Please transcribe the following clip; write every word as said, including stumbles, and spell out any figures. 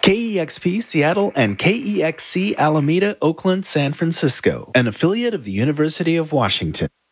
K E X P Seattle and K E X C Alameda, Oakland, San Francisco, an affiliate of the University of Washington.